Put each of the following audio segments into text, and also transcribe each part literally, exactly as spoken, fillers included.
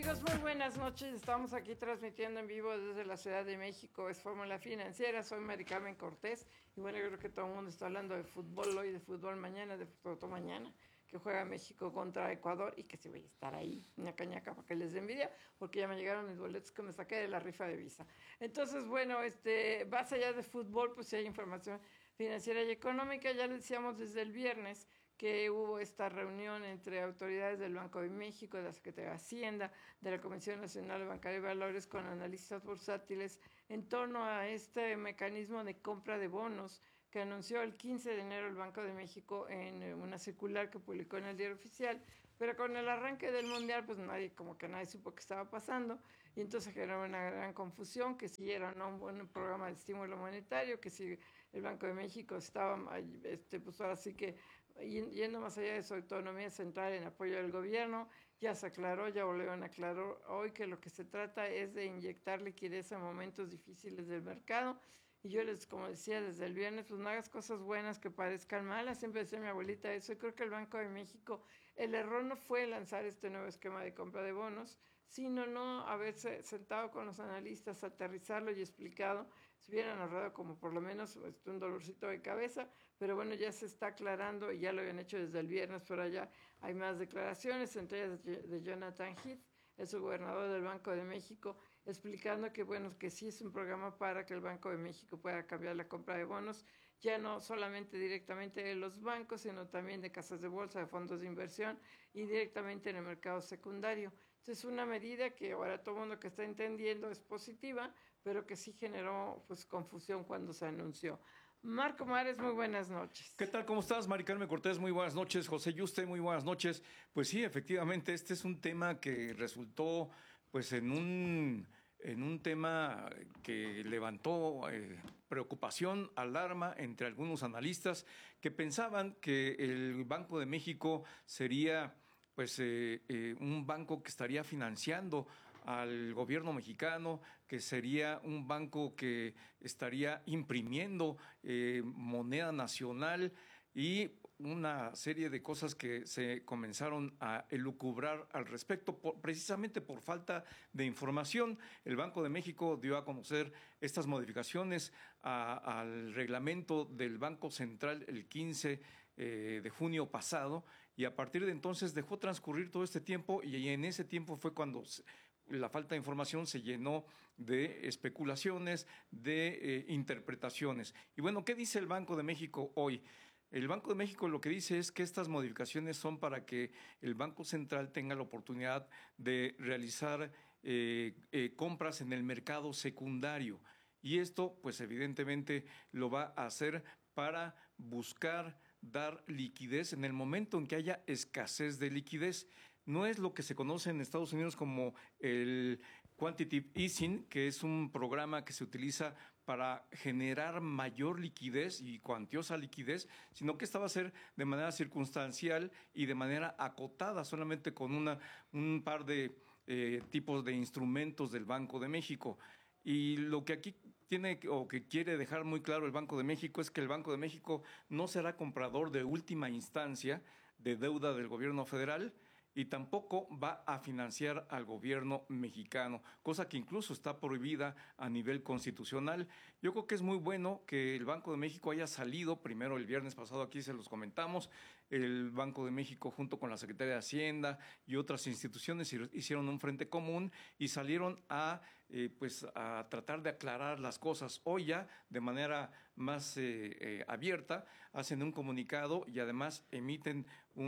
Amigos, muy buenas noches. Estamos aquí transmitiendo en vivo desde la Ciudad de México. Es Fórmula Financiera. Soy Mari Carmen Cortés. Y bueno, yo creo que todo el mundo está hablando de fútbol hoy, de fútbol mañana, de fútbol mañana, que juega México contra Ecuador y que sí voy a estar ahí, ñaca ñaca, para que les dé envidia, porque ya me llegaron mis boletos que me saqué de la rifa de Visa. Entonces, bueno, este, más allá de fútbol, pues sí hay información financiera y económica. Ya les decíamos desde el viernes que hubo esta reunión entre autoridades del Banco de México, de la Secretaría de Hacienda, de la Comisión Nacional Bancaria y Valores, con analistas bursátiles en torno a este mecanismo de compra de bonos que anunció el quince de enero el Banco de México en una circular que publicó en el Diario Oficial. Pero con el arranque del Mundial, pues nadie, como que nadie supo qué estaba pasando, y entonces generó una gran confusión, que si era o no un buen programa de estímulo monetario, que si el Banco de México estaba, este, pues ahora sí que yendo más allá de su autonomía central en apoyo del gobierno. Ya se aclaró, ya volvieron a aclarar hoy que lo que se trata es de inyectar liquidez en momentos difíciles del mercado. Y yo les, como decía desde el viernes, pues no hagas cosas buenas que parezcan malas. Siempre decía mi abuelita eso. Y creo que el Banco de México, el error no fue lanzar este nuevo esquema de compra de bonos, sino no haberse sentado con los analistas, aterrizarlo y explicado. Se hubieran ahorrado como por lo menos pues, un dolorcito de cabeza, pero bueno, ya se está aclarando y ya lo habían hecho desde el viernes, pero allá hay más declaraciones, entre ellas de Jonathan Heath, es el gobernador del Banco de México, explicando que bueno, que sí es un programa para que el Banco de México pueda cambiar la compra de bonos, ya no solamente directamente de los bancos, sino también de casas de bolsa, de fondos de inversión y directamente en el mercado secundario. Entonces, una medida que ahora todo el mundo que está entendiendo es positiva, pero que sí generó pues confusión cuando se anunció. Marco Mares, muy buenas noches. ¿Qué tal? ¿Cómo estás? Mari Carmen Cortés, muy buenas noches. José Yuste, muy buenas noches. Pues sí, efectivamente, este es un tema que resultó pues en un, en un tema que levantó eh, preocupación, alarma entre algunos analistas que pensaban que el Banco de México sería pues eh, eh, un banco que estaría financiando al gobierno mexicano, que sería un banco que estaría imprimiendo eh, moneda nacional y una serie de cosas que se comenzaron a elucubrar al respecto, por, precisamente por falta de información. El Banco de México dio a conocer estas modificaciones a, al reglamento del Banco Central el quince eh, de junio pasado, y a partir de entonces dejó transcurrir todo este tiempo, y en ese tiempo fue cuando la falta de información se llenó de especulaciones, de eh, interpretaciones. Y bueno, ¿qué dice el Banco de México hoy? El Banco de México lo que dice es que estas modificaciones son para que el Banco Central tenga la oportunidad de realizar eh, eh, compras en el mercado secundario. Y esto, pues evidentemente, lo va a hacer para buscar dar liquidez en el momento en que haya escasez de liquidez. No es lo que se conoce en Estados Unidos como el Quantitative Easing, que es un programa que se utiliza para generar mayor liquidez y cuantiosa liquidez, sino que esta va a ser de manera circunstancial y de manera acotada, solamente con una, un par de eh, tipos de instrumentos del Banco de México. Y lo que aquí tiene o que quiere dejar muy claro el Banco de México es que el Banco de México no será comprador de última instancia de deuda del gobierno federal, y tampoco va a financiar al gobierno mexicano, cosa que incluso está prohibida a nivel constitucional. Yo creo que es muy bueno que el Banco de México haya salido, primero el viernes pasado aquí se los comentamos, el Banco de México junto con la Secretaría de Hacienda y otras instituciones hicieron un frente común y salieron a, eh, pues, a tratar de aclarar las cosas. Hoy ya, de manera más eh, eh, abierta, hacen un comunicado y además emiten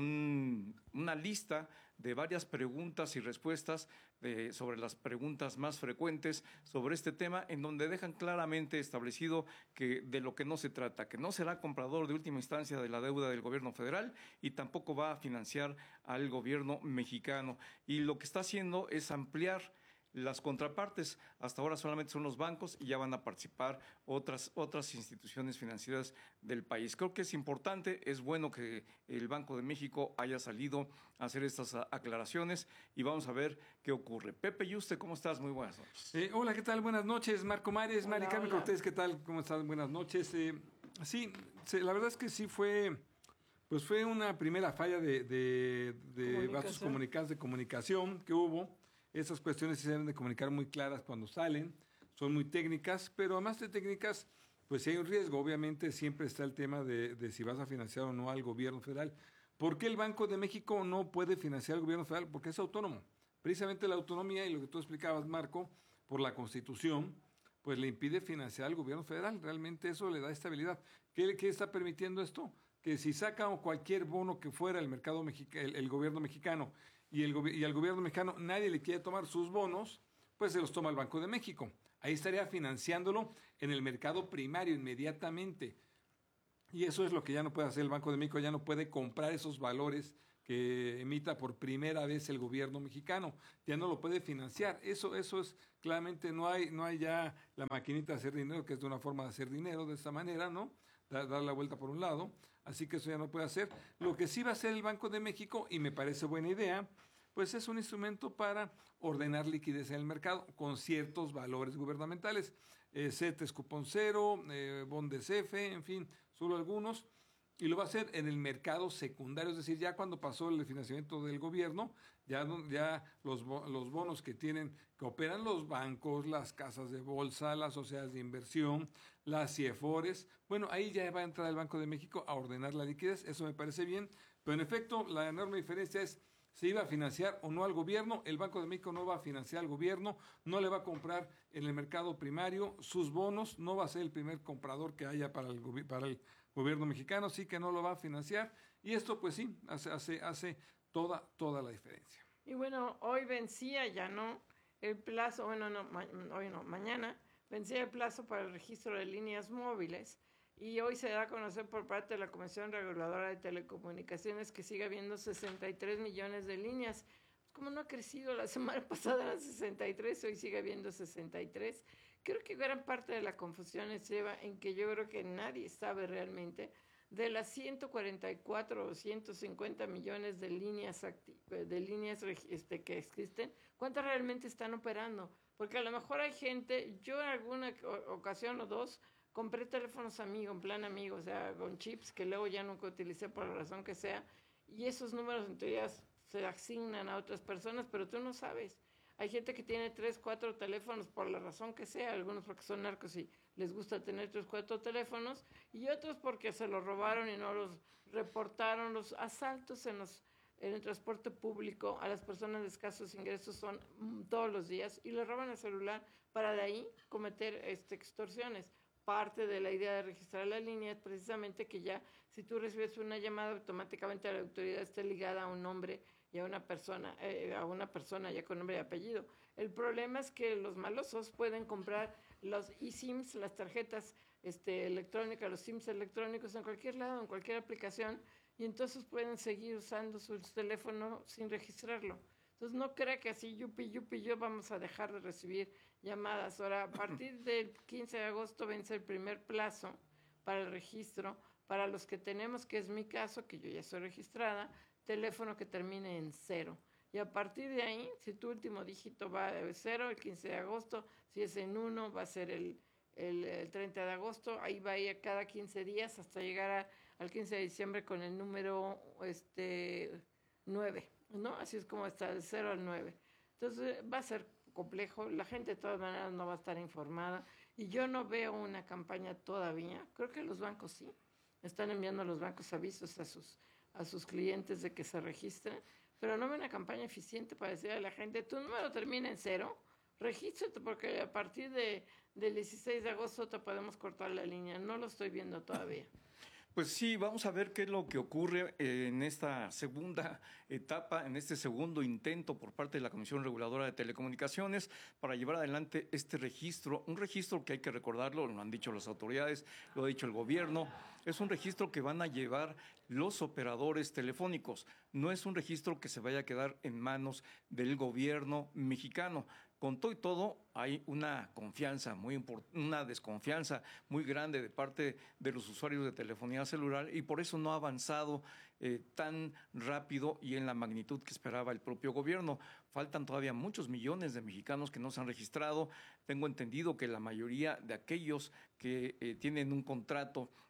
un, una lista de varias preguntas y respuestas de, sobre las preguntas más frecuentes sobre este tema, en donde dejan claramente establecido que de lo que no se trata, que no será comprador de última instancia de la deuda del gobierno federal y tampoco va a financiar al gobierno mexicano. Y lo que está haciendo es ampliar las contrapartes. Hasta ahora solamente son los bancos y ya van a participar otras, otras instituciones financieras del país. Creo que es importante, es bueno que el Banco de México haya salido a hacer estas aclaraciones y vamos a ver qué ocurre. Pepe Yuste, ¿cómo estás? Muy buenas noches. Eh, hola, ¿qué tal? Buenas noches, Marco Mares, Mari Carmen Cortés, ¿qué tal? ¿Cómo estás? Buenas noches. Eh, sí, sí, la verdad es que sí fue... Pues fue una primera falla de, de, de vasos comunicados de comunicación que hubo Esas cuestiones sí se deben de comunicar muy claras cuando salen, son muy técnicas, pero además de técnicas, pues si hay un riesgo, obviamente siempre está el tema de, de si vas a financiar o no al gobierno federal. ¿Por qué el Banco de México no puede financiar al gobierno federal? Porque es autónomo. Precisamente la autonomía y lo que tú explicabas, Marco, por la Constitución, pues le impide financiar al gobierno federal. Realmente eso le da estabilidad. ¿Qué, qué está permitiendo esto? Que si saca cualquier bono que fuera el mercado mexica, el, el gobierno mexicano y, el, y al gobierno mexicano nadie le quiere tomar sus bonos, pues se los toma el Banco de México. Ahí estaría financiándolo en el mercado primario inmediatamente. Y eso es lo que ya no puede hacer el Banco de México, ya no puede comprar esos valores que emita por primera vez el gobierno mexicano, ya no lo puede financiar. Eso, eso es claramente, no hay, no hay ya la maquinita de hacer dinero, que es de una forma de hacer dinero de esta manera, ¿no? Dar, dar la vuelta por un lado, así que eso ya no puede hacer. Lo que sí va a hacer el Banco de México, y me parece buena idea, pues es un instrumento para ordenar liquidez en el mercado con ciertos valores gubernamentales, eh, CETES cupón cero, eh, bondes F, en fin, solo algunos, y lo va a hacer en el mercado secundario, es decir, ya cuando pasó el financiamiento del gobierno, ya, ya los, los bonos que tienen, que operan los bancos, las casas de bolsa, las sociedades de inversión, las CIEFORES, bueno, ahí ya va a entrar el Banco de México a ordenar la liquidez, eso me parece bien, pero en efecto, la enorme diferencia es si iba a financiar o no al gobierno. El Banco de México no va a financiar al gobierno, no le va a comprar en el mercado primario sus bonos, no va a ser el primer comprador que haya para el, para el gobierno mexicano, sí que no lo va a financiar, y esto pues sí, hace, hace, hace toda, toda la diferencia. Y bueno, hoy vencía ya, ¿no? El plazo, bueno, no, ma, hoy no, mañana vencía el plazo para el registro de líneas móviles, y hoy se da a conocer por parte de la Comisión Reguladora de Telecomunicaciones que sigue habiendo sesenta y tres millones de líneas. Como no ha crecido, la semana pasada eran sesenta y tres, hoy sigue habiendo sesenta y tres. Creo que gran parte de la confusión se lleva en que yo creo que nadie sabe realmente de las ciento cuarenta y cuatro o ciento cincuenta millones de líneas, de líneas este, que existen, cuántas realmente están operando. Porque a lo mejor hay gente, yo en alguna ocasión o dos, compré teléfonos amigo, en plan amigo, o sea, con chips que luego ya nunca utilicé por la razón que sea, y esos números en teoría se asignan a otras personas, pero tú no sabes. Hay gente que tiene tres, cuatro teléfonos por la razón que sea, algunos porque son narcos y les gusta tener tres, cuatro teléfonos, y otros porque se los robaron y no los reportaron. Los asaltos en, los, en el transporte público a las personas de escasos ingresos son todos los días, y les roban el celular para de ahí cometer este, extorsiones. Parte de la idea de registrar la línea es precisamente que ya si tú recibes una llamada, automáticamente la autoridad esté ligada a un nombre y a una persona, eh, a una persona ya con nombre y apellido. El problema es que los malosos pueden comprar los eSIMs, las tarjetas este, electrónicas, los SIMs electrónicos en cualquier lado, en cualquier aplicación, y entonces pueden seguir usando su teléfono sin registrarlo. Entonces no crea que así yupi yupi yo vamos a dejar de recibir llamadas. Ahora, a partir del quince de agosto vence el primer plazo para el registro, para los que tenemos, que es mi caso, que yo ya soy registrada, teléfono que termine en cero. Y a partir de ahí, si tu último dígito va de cero, el quince de agosto, si es en uno, va a ser el, el, el treinta de agosto, ahí va a ir cada quince días hasta llegar a, al quince de diciembre con el número este, nueve, ¿no? Así es como está, del cero al nueve. Entonces va a ser complejo, la gente de todas maneras no va a estar informada, y yo no veo una campaña todavía. Creo que los bancos sí, están enviando a los bancos avisos a sus, a sus clientes de que se registren, pero no veo una campaña eficiente para decirle a la gente, tu número termina en cero, regístrate porque a partir de, del dieciséis de agosto te podemos cortar la línea. No lo estoy viendo todavía. Pues sí, vamos a ver qué es lo que ocurre en esta segunda etapa, en este segundo intento por parte de la Comisión Reguladora de Telecomunicaciones para llevar adelante este registro, un registro que hay que recordarlo, lo han dicho las autoridades, lo ha dicho el gobierno, es un registro que van a llevar los operadores telefónicos, no es un registro que se vaya a quedar en manos del gobierno mexicano. Con todo y todo, hay una confianza muy importante, una desconfianza muy grande de parte de los usuarios de telefonía celular, y por eso no ha avanzado eh, tan rápido y en la magnitud que esperaba el propio gobierno. Faltan todavía muchos millones de mexicanos que no se han registrado. Tengo entendido que la mayoría de aquellos que eh, tienen un contrato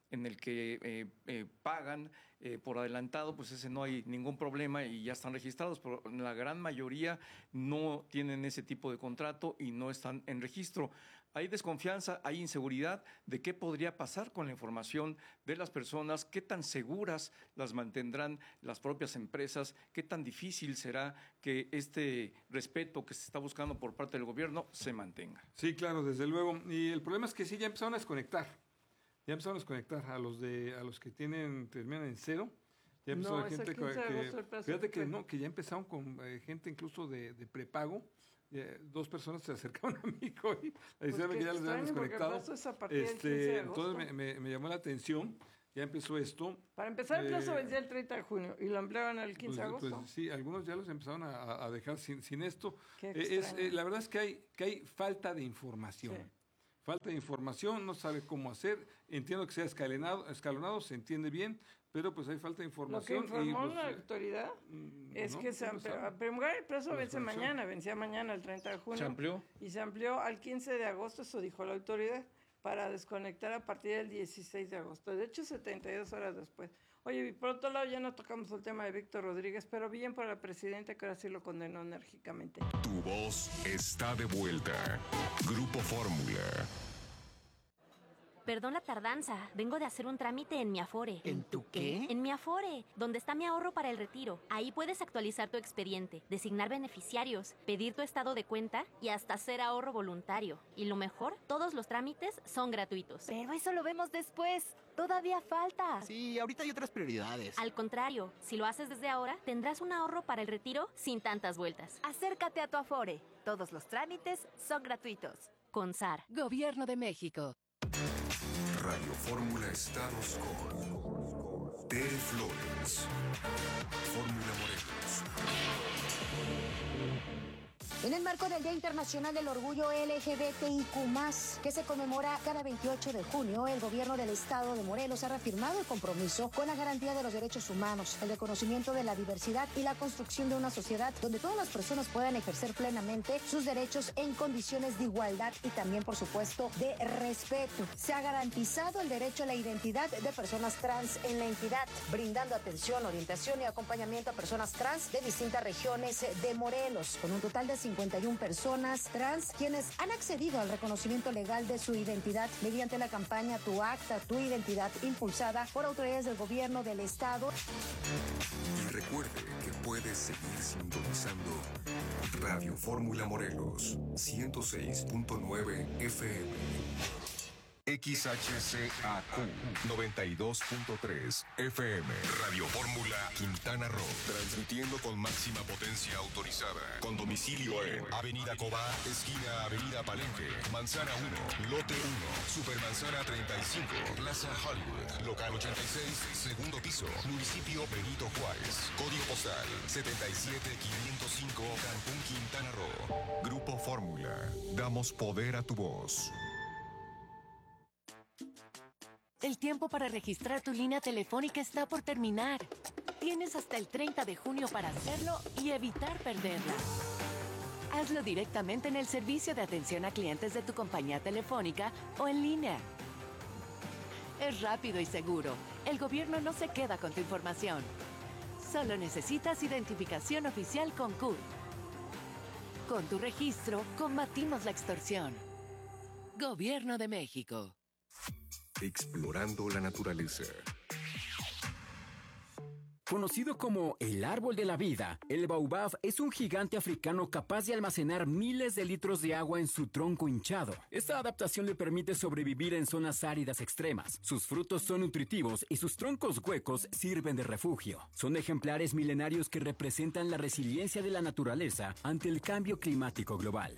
en el que eh, eh, pagan eh, por adelantado, pues ese no hay ningún problema y ya están registrados, pero la gran mayoría no tienen ese tipo de contrato y no están en registro. Hay desconfianza, hay inseguridad de qué podría pasar con la información de las personas, qué tan seguras las mantendrán las propias empresas, qué tan difícil será que este respeto que se está buscando por parte del gobierno se mantenga. Sí, claro, desde luego. Y el problema es que sí, ya empezaron a desconectar. Ya empezaron a desconectar a los de a los que tienen terminan en cero. Ya empezó No, la es el gente que, quince de que- agosto el plazo fíjate de que prepago. no, que ya empezaron con eh, gente incluso de, de prepago. Eh, dos personas se acercaron a mí hoy a decirme Pues que qué ya les habían extraño, porque desconectado. el plazo es a partir del quince de Este, agosto. entonces me, me- me llamó la atención. Ya empezó esto. Para empezar, el plazo Eh, vencía el treinta de junio y lo ampliaron al quince de Pues, agosto. pues sí, algunos ya los empezaron a, a- a dejar sin, sin esto. Qué Eh, es, extraño. eh, la verdad es que hay, que hay falta de información. Sí. Falta de información, no sabe cómo hacer. Entiendo que sea escalonado, escalonado se entiende bien, pero pues hay falta de Lo que información. y, informó pues, la eh, autoridad mm, es no, que se ¿qué amplió. pasaba? A primer el plazo La vence desconexión. mañana, vencía mañana el treinta de junio. ¿Se amplió? Y se amplió al quince de agosto, eso dijo la autoridad, para desconectar a partir del dieciséis de agosto. De hecho, setenta y dos horas después. Oye, y por otro lado, ya no tocamos el tema de Víctor Rodríguez, pero bien por la presidenta que ahora sí lo condenó enérgicamente. Tu voz está de vuelta. Grupo Fórmula. Perdón la tardanza, vengo de hacer un trámite en mi Afore. ¿En tu qué? En mi Afore, donde está mi ahorro para el retiro. Ahí puedes actualizar tu expediente, designar beneficiarios, pedir tu estado de cuenta y hasta hacer ahorro voluntario. Y lo mejor, todos los trámites son gratuitos. Pero eso lo vemos después. Todavía falta. Sí, ahorita hay otras prioridades. Al contrario, si lo haces desde ahora, tendrás un ahorro para el retiro sin tantas vueltas. Acércate a tu Afore. Todos los trámites son gratuitos. Con S A R. Gobierno de México. Radio Fórmula Estados con Tere Flores. Fórmula Morelos. En el marco del Día Internacional del Orgullo L G B T I Q más, que se conmemora cada veintiocho de junio, el gobierno del estado de Morelos ha reafirmado el compromiso con la garantía de los derechos humanos, el reconocimiento de la diversidad y la construcción de una sociedad donde todas las personas puedan ejercer plenamente sus derechos en condiciones de igualdad y también, por supuesto, de respeto. Se ha garantizado el derecho a la identidad de personas trans en la entidad, brindando atención, orientación y acompañamiento a personas trans de distintas regiones de Morelos, con un total de cincuenta y una personas trans quienes han accedido al reconocimiento legal de su identidad mediante la campaña Tu Acta, Tu Identidad, impulsada por autoridades del gobierno del estado. Y recuerde que puede seguir sintonizando Radio Fórmula Morelos ciento seis punto nueve F M. X H C A Q noventa y dos punto tres F M. Radio Fórmula Quintana Roo. Transmitiendo con máxima potencia autorizada. Con domicilio en Avenida Cobá, esquina Avenida Palenque, Manzana uno, Lote uno, Supermanzana treinta y cinco, Plaza Hollywood, Local ochenta y seis, segundo piso, Municipio Benito Juárez. Código postal setenta y siete quinientos cinco, Cancún, Quintana Roo. Grupo Fórmula. Damos poder a tu voz. El tiempo para registrar tu línea telefónica está por terminar. Tienes hasta el treinta de junio para hacerlo y evitar perderla. Hazlo directamente en el servicio de atención a clientes de tu compañía telefónica o en línea. Es rápido y seguro. El gobierno no se queda con tu información. Solo necesitas identificación oficial con C U R. Con tu registro, combatimos la extorsión. Gobierno de México. Explorando la naturaleza. Conocido como el árbol de la vida, el baobab es un gigante africano capaz de almacenar miles de litros de agua en su tronco hinchado. Esta adaptación le permite sobrevivir en zonas áridas extremas. Sus frutos son nutritivos y sus troncos huecos sirven de refugio. Son ejemplares milenarios que representan la resiliencia de la naturaleza ante el cambio climático global.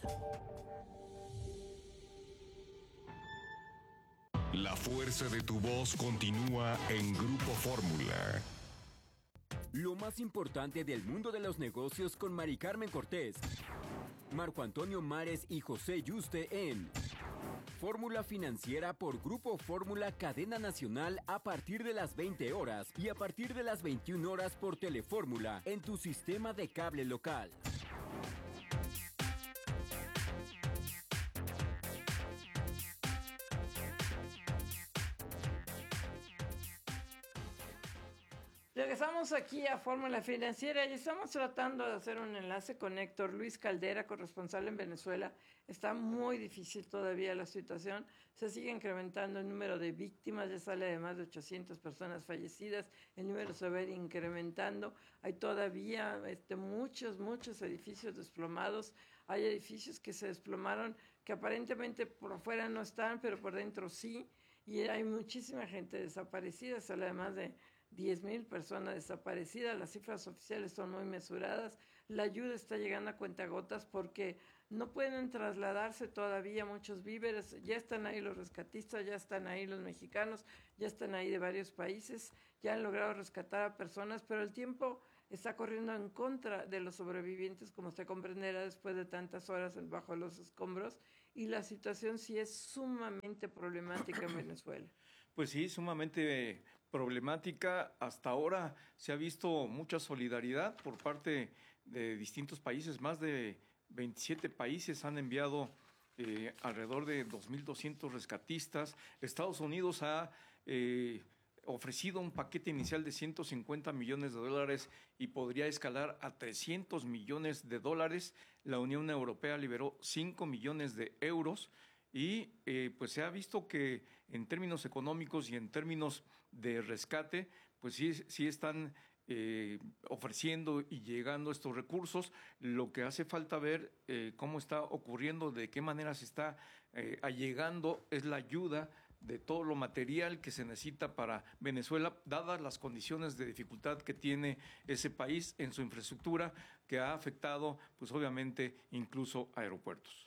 La fuerza de tu voz continúa en Grupo Fórmula. Lo más importante del mundo de los negocios con Mari Carmen Cortés, Marco Antonio Mares y José Yuste en Fórmula Financiera por Grupo Fórmula Cadena Nacional a partir de las veinte horas y a partir de las veintiuna horas por Telefórmula en tu sistema de cable local. Regresamos aquí a Fórmula Financiera y estamos tratando de hacer un enlace con Héctor Luis Caldera, corresponsal en Venezuela. Está muy difícil todavía la situación, se sigue incrementando el número de víctimas, ya sale de más de ochocientas personas fallecidas, el número se va a ir incrementando, hay todavía este, muchos, muchos edificios desplomados, hay edificios que se desplomaron que aparentemente por afuera no están, pero por dentro sí, y hay muchísima gente desaparecida, sale de más de diez mil personas desaparecidas, las cifras oficiales son muy mesuradas, la ayuda está llegando a cuentagotas porque no pueden trasladarse todavía muchos víveres, ya están ahí los rescatistas, ya están ahí los mexicanos, ya están ahí de varios países, ya han logrado rescatar a personas, pero el tiempo está corriendo en contra de los sobrevivientes, como se comprenderá después de tantas horas bajo los escombros, y la situación sí es sumamente problemática en Venezuela. Pues sí, sumamente problemática. Hasta ahora se ha visto mucha solidaridad por parte de distintos países. Más de veintisiete países han enviado eh, alrededor de dos mil doscientos rescatistas. Estados Unidos ha eh, ofrecido un paquete inicial de ciento cincuenta millones de dólares y podría escalar a trescientos millones de dólares. La Unión Europea liberó cinco millones de euros. Y eh, pues se ha visto que en términos económicos y en términos de rescate, pues sí, sí están eh, ofreciendo y llegando estos recursos. Lo que hace falta ver eh, cómo está ocurriendo, de qué manera se está eh, allegando, es la ayuda de todo lo material que se necesita para Venezuela, dadas las condiciones de dificultad que tiene ese país en su infraestructura, que ha afectado, pues obviamente, incluso aeropuertos.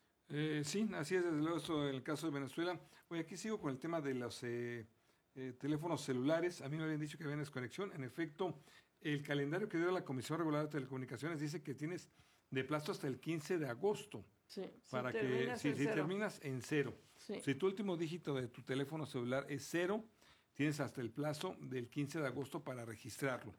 Eh, sí, así es, desde luego, esto en el caso de Venezuela. Oye, aquí sigo con el tema de los eh, eh, teléfonos celulares. A mí me habían dicho que había desconexión. En efecto, el calendario que dio la Comisión Reguladora de Telecomunicaciones dice que tienes de plazo hasta el quince de agosto. Sí, para si que terminas si, en si cero. terminas en cero. Sí. Si tu último dígito de tu teléfono celular es cero, tienes hasta el plazo del quince de agosto para registrarlo.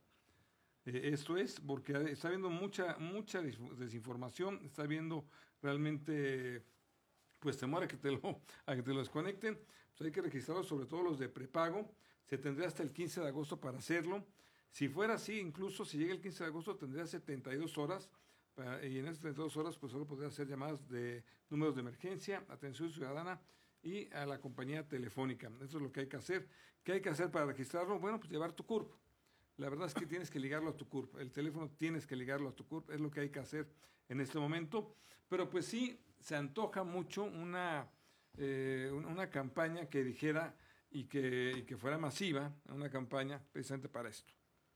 Eh, esto es porque está habiendo mucha mucha desinformación, está habiendo realmente pues temor a que te lo a que te lo desconecten. Pues hay que registrarlo, sobre todo los de prepago. Se tendría hasta el quince de agosto para hacerlo. Si fuera así, incluso si llega el quince de agosto, tendría setenta y dos horas. Para, y en esas setenta y dos horas, pues solo podría hacer llamadas de números de emergencia, atención ciudadana y a la compañía telefónica. Eso es lo que hay que hacer. ¿Qué hay que hacer para registrarlo? Bueno, pues llevar tu C U R P. La verdad es que tienes que ligarlo a tu C U R P. El teléfono tienes que ligarlo a tu C U R P. Es lo que hay que hacer en este momento. Pero pues sí, se antoja mucho una, eh, una campaña que dijera y que, y que fuera masiva, una campaña precisamente para esto.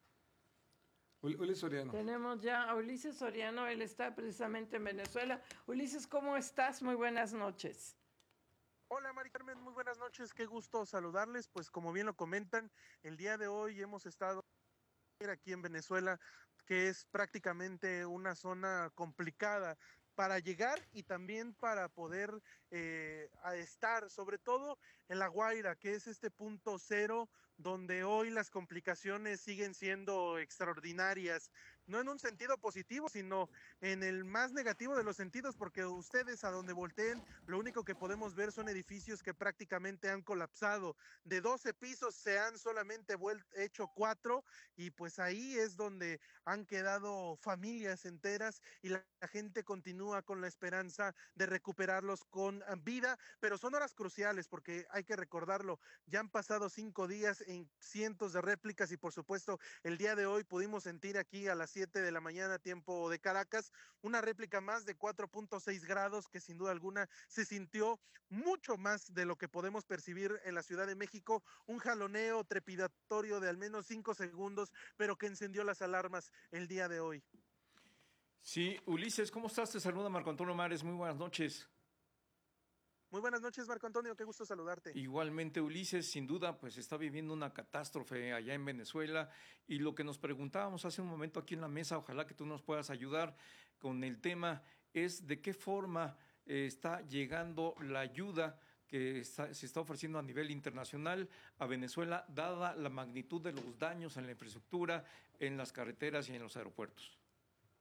Ulises Soriano. Tenemos ya a Ulises Soriano, él está precisamente en Venezuela. Ulises, ¿cómo estás? Muy buenas noches. Hola Mari Carmen, muy buenas noches, qué gusto saludarles. Pues como bien lo comentan, el día de hoy hemos estado aquí en Venezuela, que es prácticamente una zona complicada para llegar y también para poder eh, a estar, sobre todo en La Guaira, que es este punto cero, donde hoy las complicaciones siguen siendo extraordinarias, no en un sentido positivo, sino en el más negativo de los sentidos, porque ustedes a donde volteen, lo único que podemos ver son edificios que prácticamente han colapsado. De doce pisos se han solamente hecho cuatro, y pues ahí es donde han quedado familias enteras, y la, la gente continúa con la esperanza de recuperarlos con vida, pero son horas cruciales, porque hay que recordarlo, ya han pasado cinco días en cientos de réplicas, y por supuesto el día de hoy pudimos sentir aquí a las siete de la mañana tiempo de Caracas una réplica más de cuatro punto seis grados, que sin duda alguna se sintió mucho más de lo que podemos percibir en la Ciudad de México, un jaloneo trepidatorio de al menos cinco segundos, pero que encendió las alarmas el día de hoy. Sí, Ulises, ¿cómo estás? Te saluda Marco Antonio Mares, muy buenas noches. Muy buenas noches, Marco Antonio, qué gusto saludarte. Igualmente, Ulises, sin duda, pues está viviendo una catástrofe allá en Venezuela, y lo que nos preguntábamos hace un momento aquí en la mesa, ojalá que tú nos puedas ayudar con el tema, es de qué forma eh, está llegando la ayuda que está, se está ofreciendo a nivel internacional a Venezuela, dada la magnitud de los daños en la infraestructura, en las carreteras y en los aeropuertos.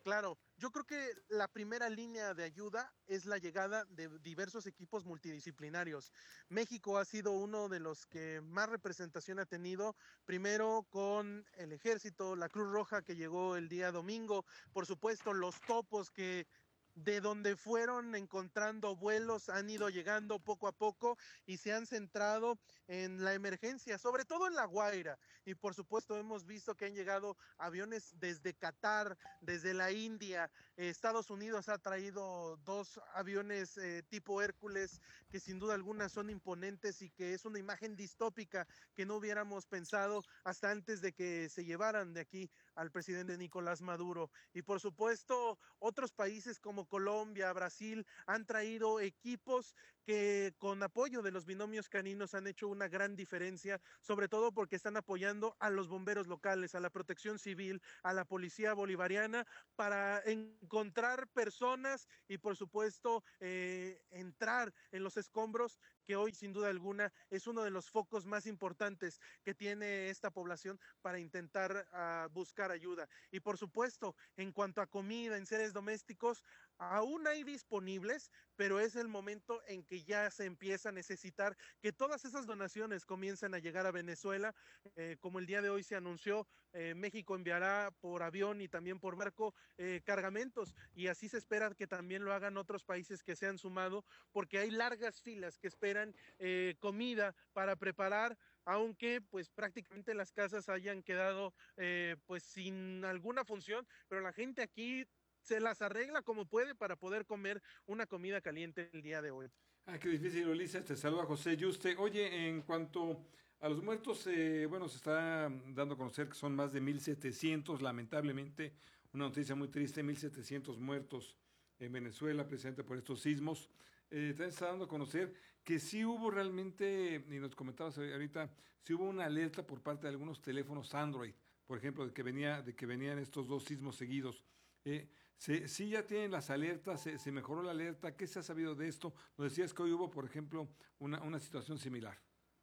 Claro, yo creo que la primera línea de ayuda es la llegada de diversos equipos multidisciplinarios. México ha sido uno de los que más representación ha tenido, primero con el Ejército, la Cruz Roja que llegó el día domingo, por supuesto los topos que de donde fueron encontrando vuelos han ido llegando poco a poco y se han centrado en la emergencia, sobre todo en La Guaira. Y por supuesto hemos visto que han llegado aviones desde Qatar, desde la India. Eh, Estados Unidos ha traído dos aviones eh, tipo Hércules que sin duda alguna son imponentes y que es una imagen distópica que no hubiéramos pensado hasta antes de que se llevaran de aquí al presidente Nicolás Maduro. Y por supuesto otros países como Colombia, Brasil han traído equipos que con apoyo de los binomios caninos han hecho una gran diferencia, sobre todo porque están apoyando a los bomberos locales, a la protección civil, a la policía bolivariana, para encontrar personas y por supuesto eh, entrar en los escombros, que hoy sin duda alguna es uno de los focos más importantes que tiene esta población para intentar uh, buscar ayuda. Y por supuesto, en cuanto a comida, en seres domésticos, aún hay disponibles, pero es el momento en que ya se empieza a necesitar que todas esas donaciones comiencen a llegar a Venezuela. Eh, como el día de hoy se anunció, eh, México enviará por avión y también por barco eh, cargamentos, y así se espera que también lo hagan otros países que se han sumado, porque hay largas filas que esperan eh, comida para preparar, aunque pues prácticamente las casas hayan quedado eh, pues sin alguna función, pero la gente aquí se las arregla como puede para poder comer una comida caliente el día de hoy. Ah, qué difícil, Ulises. Te saluda José Yuste. Oye, en cuanto a los muertos, eh, bueno, se está dando a conocer que son más de mil setecientos, lamentablemente, una noticia muy triste, mil setecientos muertos en Venezuela, precisamente por estos sismos. Eh, también se está dando a conocer que sí hubo realmente, y nos comentabas ahorita, sí hubo una alerta por parte de algunos teléfonos Android, por ejemplo, de que venía, de que venían estos dos sismos seguidos. Eh, se, sí ya tienen las alertas, se, se mejoró la alerta. ¿Qué se ha sabido de esto? Nos decías que hoy hubo, por ejemplo, una, una situación similar.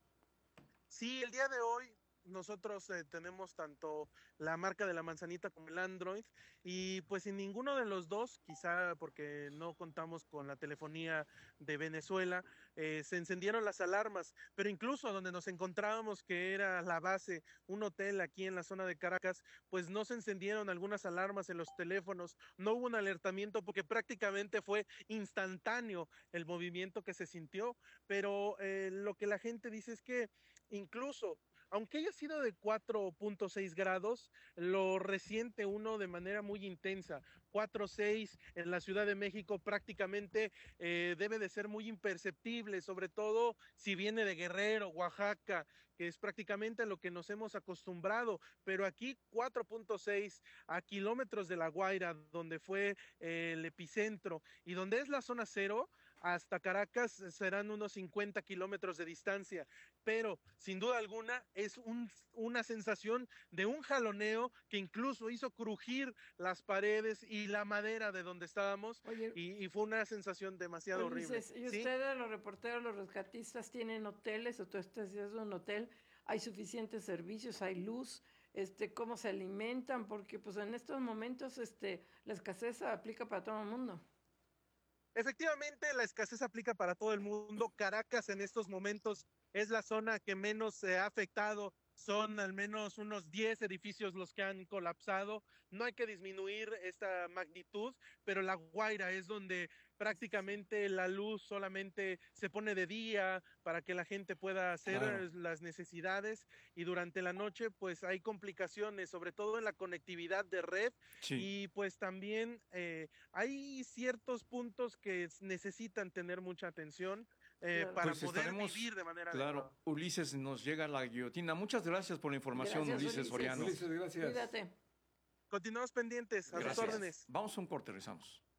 Sí, el día de hoy nosotros eh, tenemos tanto la marca de la manzanita como el Android, y pues en ninguno de los dos, quizá porque no contamos con la telefonía de Venezuela, eh, se encendieron las alarmas, pero incluso donde nos encontrábamos, que era la base, un hotel aquí en la zona de Caracas, pues no se encendieron algunas alarmas en los teléfonos, no hubo un alertamiento porque prácticamente fue instantáneo el movimiento que se sintió, pero eh, lo que la gente dice es que incluso aunque haya sido de cuatro punto seis grados, lo resiente uno de manera muy intensa. cuatro punto seis en la Ciudad de México prácticamente eh, debe de ser muy imperceptible, sobre todo si viene de Guerrero, Oaxaca, que es prácticamente a lo que nos hemos acostumbrado, pero aquí cuatro punto seis a kilómetros de La Guaira, donde fue eh, el epicentro y donde es la zona cero, hasta Caracas serán unos cincuenta kilómetros de distancia, pero sin duda alguna es un, una sensación de un jaloneo que incluso hizo crujir las paredes y la madera de donde estábamos. Oye, y, y fue una sensación demasiado oye, horrible. ¿Y ¿sí? Ustedes, los reporteros, los rescatistas, tienen hoteles o tú estás en un hotel? ¿Hay suficientes servicios? ¿Hay luz? Este, ¿Cómo se alimentan? Porque pues en estos momentos este, la escasez aplica para todo el mundo. Efectivamente, la escasez aplica para todo el mundo. Caracas en estos momentos es la zona que menos se ha afectado. Son al menos unos diez edificios los que han colapsado. No hay que disminuir esta magnitud, pero La Guaira es donde prácticamente la luz solamente se pone de día para que la gente pueda hacer claro. las necesidades, y durante la noche pues hay complicaciones, sobre todo en la conectividad de red, sí. Y pues también eh, hay ciertos puntos que necesitan tener mucha atención. Eh, claro. Para pues poder estaremos, vivir de manera claro, adecuada. Ulises, nos llega la guillotina. Muchas gracias por la información, gracias, Ulises, Ulises Soriano. Ulises, gracias. Cuídate. Continuamos pendientes, a gracias. Sus órdenes. Vamos a un corte, regresamos.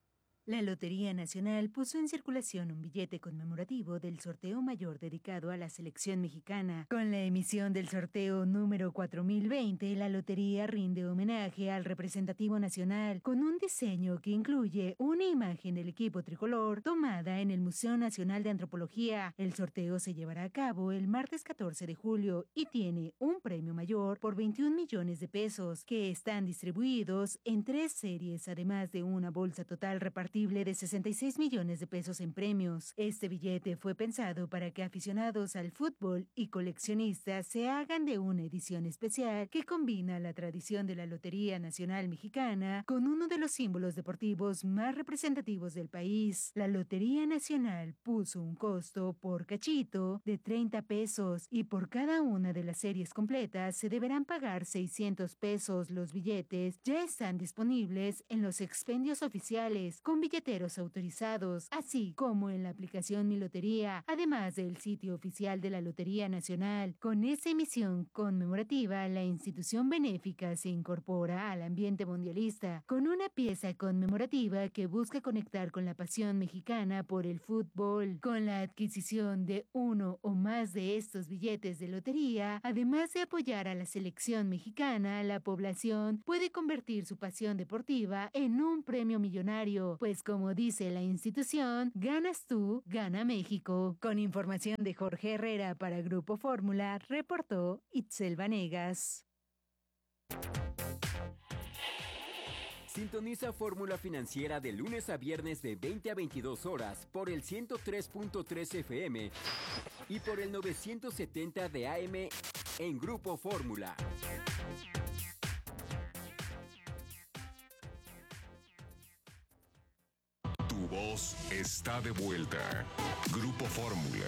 La Lotería Nacional puso en circulación un billete conmemorativo del sorteo mayor dedicado a la selección mexicana. Con la emisión del sorteo número cuatro mil veinte, la lotería rinde homenaje al representativo nacional con un diseño que incluye una imagen del equipo tricolor tomada en el Museo Nacional de Antropología. El sorteo se llevará a cabo el martes catorce de julio y tiene un premio mayor por veintiún millones de pesos que están distribuidos en tres series, además de una bolsa total repartida de sesenta y seis millones de pesos en premios. Este billete fue pensado para que aficionados al fútbol y coleccionistas se hagan de una edición especial que combina la tradición de la Lotería Nacional Mexicana con uno de los símbolos deportivos más representativos del país. La Lotería Nacional puso un costo por cachito de treinta pesos y por cada una de las series completas se deberán pagar seiscientos pesos. Los billetes ya están disponibles en los expendios oficiales con billeteros autorizados, así como en la aplicación Mi Lotería, además del sitio oficial de la Lotería Nacional. Con esta emisión conmemorativa, la institución benéfica se incorpora al ambiente mundialista con una pieza conmemorativa que busca conectar con la pasión mexicana por el fútbol. Con la adquisición de uno o más de estos billetes de lotería, además de apoyar a la selección mexicana, la población puede convertir su pasión deportiva en un premio millonario, pues como dice la institución, ganas tú, gana México. Con información de Jorge Herrera para Grupo Fórmula, reportó Itzel Vanegas. Sintoniza Fórmula Financiera de lunes a viernes de veinte a veintidós horas por el ciento tres punto tres F M y por el novecientos setenta de A M en Grupo Fórmula. Tu voz está de vuelta. Grupo Fórmula.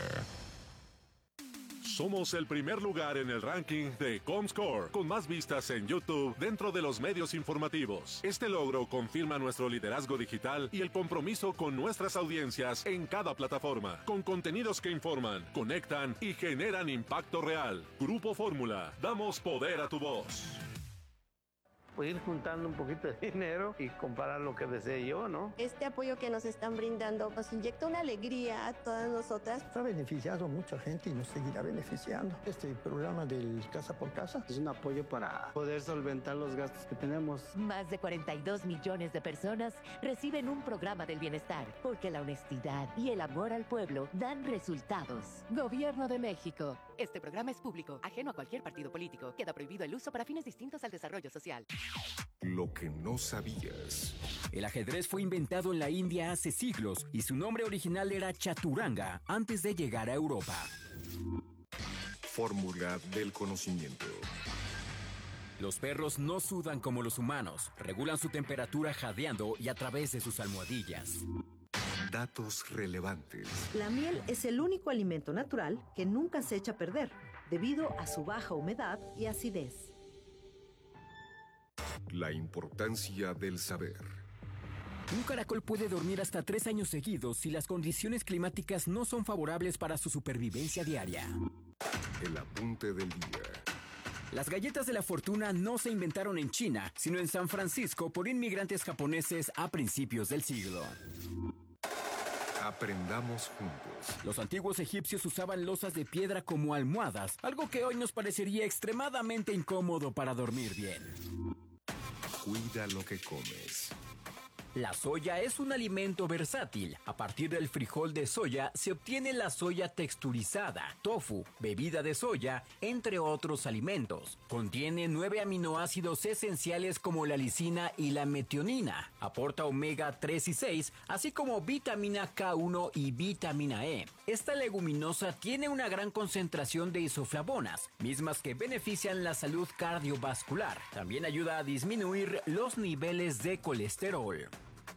Somos el primer lugar en el ranking de Comscore, con más vistas en YouTube dentro de los medios informativos. Este logro confirma nuestro liderazgo digital y el compromiso con nuestras audiencias en cada plataforma, con contenidos que informan, conectan y generan impacto real. Grupo Fórmula, damos poder a tu voz. Pues ir juntando un poquito de dinero y comprar lo que desee yo, ¿no? Este apoyo que nos están brindando nos inyecta una alegría a todas nosotras. Ha beneficiado a mucha gente y nos seguirá beneficiando. Este programa del Casa por Casa es un apoyo para poder solventar los gastos que tenemos. Más de cuarenta y dos millones de personas reciben un programa del bienestar, porque la honestidad y el amor al pueblo dan resultados. Gobierno de México. Este programa es público, ajeno a cualquier partido político. Queda prohibido el uso para fines distintos al desarrollo social. Lo que no sabías. El ajedrez fue inventado en la India hace siglos y su nombre original era chaturanga antes de llegar a Europa. Fórmula del conocimiento. Los perros no sudan como los humanos, regulan su temperatura jadeando y a través de sus almohadillas. Datos relevantes. La miel es el único alimento natural que nunca se echa a perder, debido a su baja humedad y acidez. La importancia del saber. Un caracol puede dormir hasta tres años seguidos si las condiciones climáticas no son favorables para su supervivencia diaria. El apunte del día. Las galletas de la fortuna no se inventaron en China, sino en San Francisco por inmigrantes japoneses a principios del siglo. Aprendamos juntos. Los antiguos egipcios usaban losas de piedra como almohadas, algo que hoy nos parecería extremadamente incómodo para dormir bien. Cuida lo que comes. La soya es un alimento versátil. A partir del frijol de soya se obtiene la soya texturizada, tofu, bebida de soya, entre otros alimentos. Contiene nueve aminoácidos esenciales como la lisina y la metionina. Aporta omega tres y seis, así como vitamina K uno y vitamina E. Esta leguminosa tiene una gran concentración de isoflavonas, mismas que benefician la salud cardiovascular. También ayuda a disminuir los niveles de colesterol.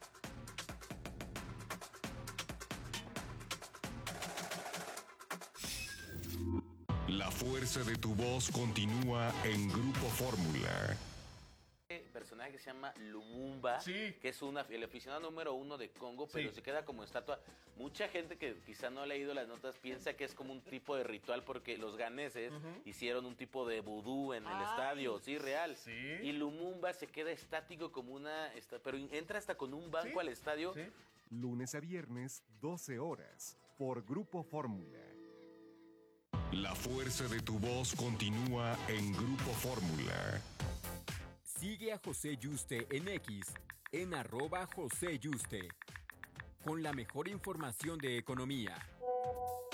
La fuerza de tu voz continúa en Grupo Fórmula. El personaje que se llama Lu Lumumba, sí. que es una, el aficionado número uno de Congo, pero sí. se queda como estatua. Mucha gente que quizá no ha leído las notas piensa que es como un tipo de ritual porque los ganeses uh-huh. hicieron un tipo de vudú en el Ay. estadio, sí, real. Sí. Y Lumumba se queda estático como una... pero entra hasta con un banco ¿Sí? al estadio. ¿Sí? Lunes a viernes, doce horas, por Grupo Fórmula. La fuerza de tu voz continúa en Grupo Fórmula. Sigue a José Yuste en X, en arroba José Yuste, con la mejor información de economía.